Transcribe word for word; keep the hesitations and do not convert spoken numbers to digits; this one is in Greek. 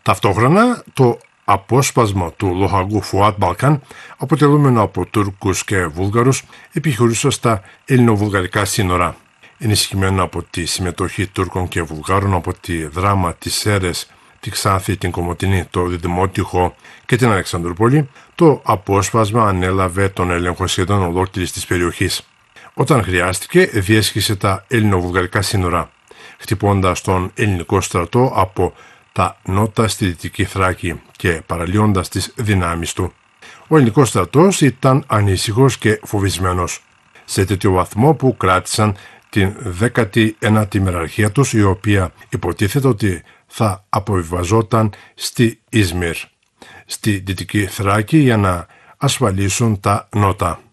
Ταυτόχρονα, το απόσπασμα του λοχαγού Φουάτ Μπαλκάν, αποτελούμενο από Τούρκους και Βούλγαρους, επιχειρούσε στα ελληνοβουλγαρικά σύνορα. Ενισχυμένο από τη συμμετοχή Τούρκων και Βουλγάρων από τη δράμα της Σέρρες, τη Ξάνθη, την Κομοτηνή, το Δημότυχο και την Αλεξανδρούπολη, το απόσπασμα ανέλαβε τον έλεγχο σχεδόν ολόκληρης της περιοχής. Όταν χρειάστηκε, διέσχισε τα ελληνοβουλγαρικά σύνορα, χτυπώντας τον ελληνικό στρατό από τα νότα στη Δυτική Θράκη και παραλύοντας τις δυνάμεις του. Ο ελληνικός στρατός ήταν ανήσυχος και φοβισμένος, σε τέτοιο βαθμό που κράτησαν την δέκατη ένατη ημεραρχία τους, η οποία υποτίθεται ότι θα αποβιβαζόταν στη Ισμύρ, στη Δυτική Θράκη, για να ασφαλίσουν τα νότα.